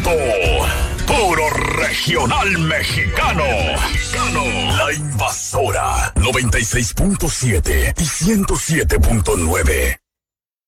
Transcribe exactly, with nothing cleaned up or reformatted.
momento. Puro regional mexicano. Mexicano. La Invasora noventa y seis punto siete y ciento siete punto nueve.